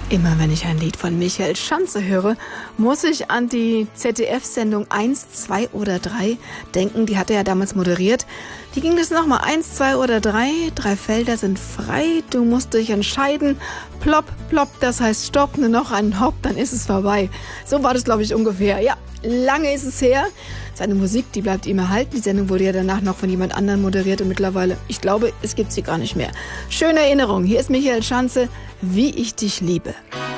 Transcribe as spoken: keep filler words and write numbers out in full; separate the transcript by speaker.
Speaker 1: Immer wenn ich ein Lied von Michael Schanze höre, muss ich an die Z D F-Sendung eins, zwei oder drei denken. Die hat er ja damals moderiert. Wie ging das nochmal? eins, zwei oder drei? Drei Felder sind frei. Du musst dich entscheiden. Plopp, plopp, das heißt Stopp. Nur noch ein Hopp, dann ist es vorbei. So war das, glaube ich, ungefähr. Ja, lange ist es her. Seine Musik, die bleibt ihm erhalten. Die Sendung wurde ja danach noch von jemand anderem moderiert und mittlerweile, ich glaube, es gibt sie gar nicht mehr. Schöne Erinnerung. Hier ist Michael Schanze, Wie ich dich liebe.